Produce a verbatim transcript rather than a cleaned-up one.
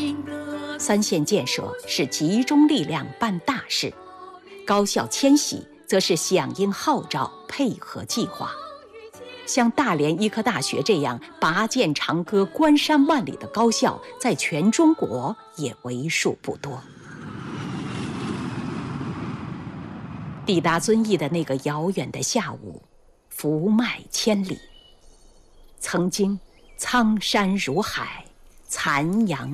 三线建设是集中力量办大事，高校迁徙则是响应号召，配合计划。像大连医科大学这样拔剑长歌、关山万里的高校，在全中国也为数不多。抵达遵义的那个遥远的下午，福脉千里。曾经苍山如海，残阳